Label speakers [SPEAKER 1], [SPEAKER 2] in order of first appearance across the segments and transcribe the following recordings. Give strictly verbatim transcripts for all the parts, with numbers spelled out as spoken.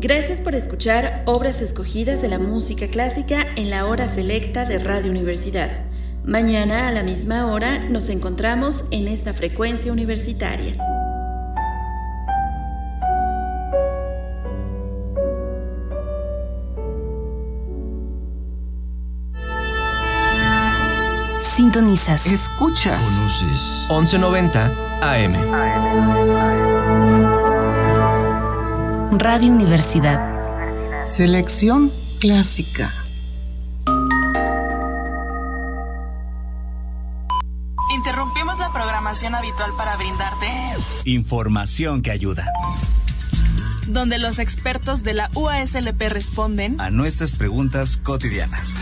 [SPEAKER 1] Gracias por escuchar Obras Escogidas de la Música Clásica en la hora selecta de Radio Universidad. Mañana a la misma hora nos encontramos en esta frecuencia universitaria.
[SPEAKER 2] Sintonizas.
[SPEAKER 3] Escuchas.
[SPEAKER 4] Conoces. once noventa A M.
[SPEAKER 2] Radio Universidad.
[SPEAKER 3] Selección clásica.
[SPEAKER 5] Interrumpimos la programación habitual para brindarte
[SPEAKER 6] información que ayuda,
[SPEAKER 5] donde los expertos de la U A S L P responden
[SPEAKER 6] a nuestras preguntas cotidianas.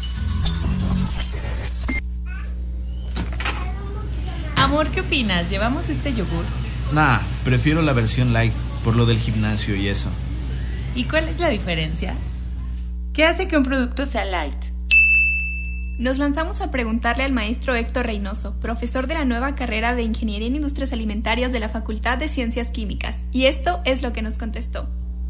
[SPEAKER 7] Amor, ¿qué opinas? ¿Llevamos este yogur?
[SPEAKER 8] Nah, prefiero la versión light, por lo del gimnasio y eso.
[SPEAKER 7] ¿Y cuál es la diferencia?
[SPEAKER 9] ¿Qué hace que un producto sea light?
[SPEAKER 10] Nos lanzamos a preguntarle al maestro Héctor Reynoso, profesor de la nueva carrera de Ingeniería en Industrias Alimentarias de la Facultad de Ciencias Químicas, y esto es lo que nos contestó.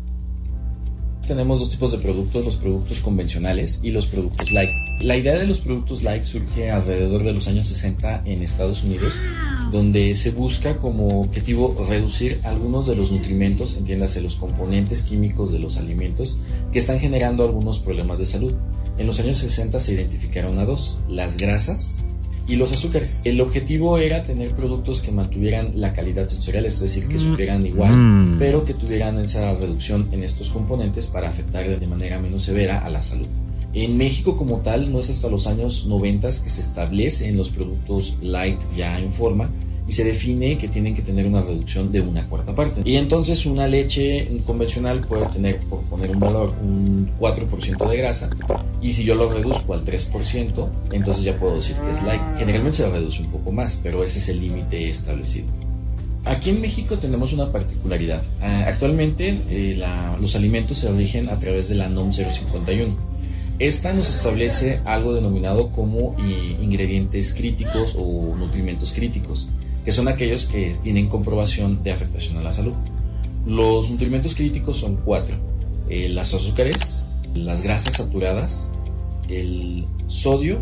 [SPEAKER 11] Tenemos dos tipos de productos, los productos convencionales y los productos light. La idea de los productos light surge alrededor de los años sesenta en Estados Unidos, donde se busca como objetivo reducir algunos de los nutrimentos, entiéndase los componentes químicos de los alimentos, que están generando algunos problemas de salud. En los años sesenta se identificaron a dos, las grasas y los azúcares. El objetivo era tener productos que mantuvieran la calidad sensorial, es decir, que supieran igual, mm. pero que tuvieran esa reducción en estos componentes para afectar de manera menos severa a la salud. En México como tal no es hasta los años noventa que se establecen los productos light ya en forma y se define que tienen que tener una reducción de una cuarta parte. Y entonces una leche convencional puede tener, por poner un valor, un cuatro por ciento de grasa, y si yo lo reduzco al tres por ciento, entonces ya puedo decir que es light. Generalmente se reduce un poco más, pero ese es el límite establecido. Aquí en México tenemos una particularidad. Actualmente eh, la, los alimentos se rigen a través de la NOM cero cincuenta y uno. Esta nos establece algo denominado como eh, ingredientes críticos o nutrimentos críticos, que son aquellos que tienen comprobación de afectación a la salud. Los nutrimentos críticos son cuatro: eh, las azúcares, las grasas saturadas, el sodio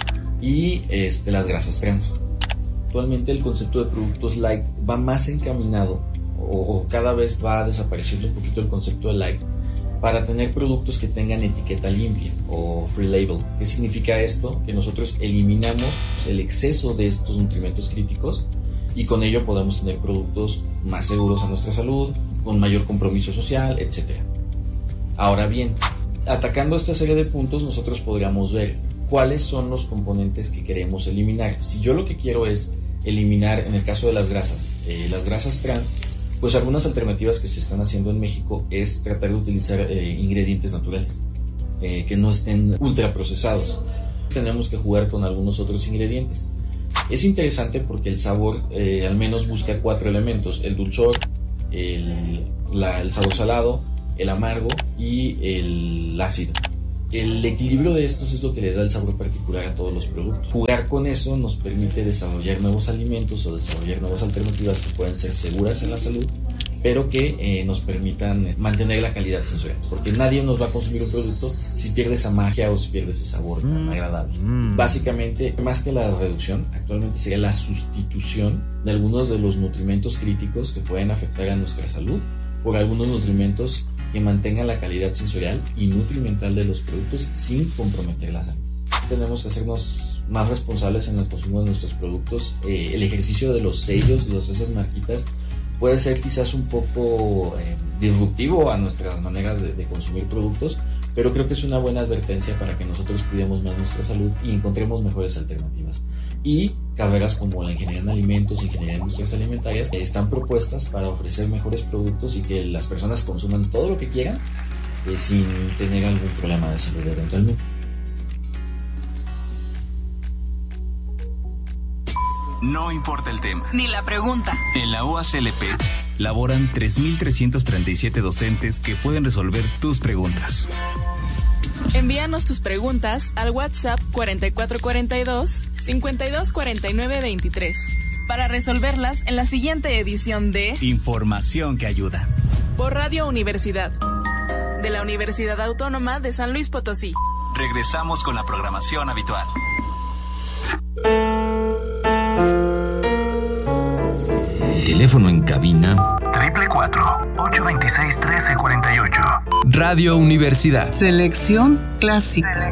[SPEAKER 11] y este, las grasas trans. Actualmente el concepto de productos light va más encaminado o, o cada vez va desapareciendo un poquito el concepto de light para tener productos que tengan etiqueta limpia o free label. ¿Qué significa esto? Que nosotros eliminamos el exceso de estos nutrimentos críticos y con ello podemos tener productos más seguros a nuestra salud, con mayor compromiso social, etcétera. Ahora bien, atacando esta serie de puntos, nosotros podríamos ver cuáles son los componentes que queremos eliminar. Si yo lo que quiero es eliminar, en el caso de las grasas, eh, las grasas trans, pues algunas alternativas que se están haciendo en México es tratar de utilizar eh, ingredientes naturales, eh, que no estén ultraprocesados. Tenemos que jugar con algunos otros ingredientes. Es interesante porque el sabor eh, al menos busca cuatro elementos: el dulzor, el, la, el sabor salado, el amargo y el ácido. El equilibrio de estos es lo que le da el sabor particular a todos los productos. Jugar con eso nos permite desarrollar nuevos alimentos o desarrollar nuevas alternativas que pueden ser seguras en la salud, pero que eh, nos permitan mantener la calidad sensorial, porque nadie nos va a consumir un producto si pierde esa magia o si pierde ese sabor tan agradable. Mm. Básicamente, más que la reducción, actualmente sería la sustitución de algunos de los nutrimentos críticos que pueden afectar a nuestra salud por algunos nutrimentos que mantengan la calidad sensorial y nutrimental de los productos sin comprometer la salud. Tenemos que hacernos más responsables en el consumo de nuestros productos. Eh, el ejercicio de los sellos, de esas marquitas, puede ser quizás un poco eh, disruptivo a nuestras maneras de, de consumir productos, pero creo que es una buena advertencia para que nosotros cuidemos más nuestra salud y encontremos mejores alternativas. Y carreras como la ingeniería en alimentos, ingeniería en industrias alimentarias, eh, están propuestas para ofrecer mejores productos y que las personas consuman todo lo que quieran eh, sin tener algún problema de salud eventualmente.
[SPEAKER 6] No importa el tema
[SPEAKER 5] ni la pregunta.
[SPEAKER 6] En la U A S L P laboran tres mil trescientos treinta y siete docentes que pueden resolver tus preguntas.
[SPEAKER 5] Envíanos tus preguntas al WhatsApp cuarenta y cuatro cuarenta y dos, cincuenta y dos cuarenta y nueve veintitrés para resolverlas en la siguiente edición de
[SPEAKER 6] Información que ayuda
[SPEAKER 5] por Radio Universidad. de la Universidad Autónoma de San Luis Potosí.
[SPEAKER 6] Regresamos con la programación habitual.
[SPEAKER 12] Teléfono en cabina
[SPEAKER 13] triple cuatro, ocho veintiséis, trece cuarenta y ocho.
[SPEAKER 4] Radio Universidad.
[SPEAKER 3] Selección clásica.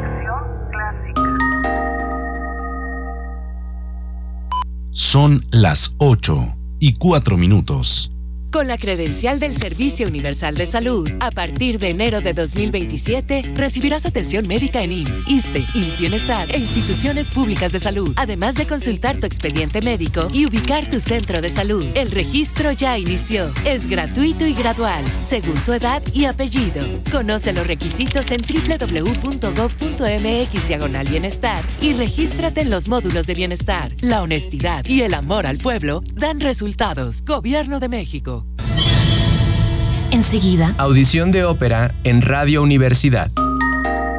[SPEAKER 14] Son las ocho y cuatro minutos.
[SPEAKER 15] Con la credencial del Servicio Universal de Salud, a partir de enero de dos mil veintisiete, recibirás atención médica en I M S S, ISSSTE, I M S S Bienestar e instituciones públicas de salud, además de consultar tu expediente médico y ubicar tu centro de salud. El registro ya inició. Es gratuito y gradual, según tu edad y apellido. Conoce los requisitos en doble u doble u doble u punto gob punto eme equis diagonal bienestar y regístrate en los módulos de bienestar. La honestidad y el amor al pueblo dan resultados. Gobierno de México.
[SPEAKER 2] Enseguida.
[SPEAKER 4] Audición de ópera en Radio Universidad.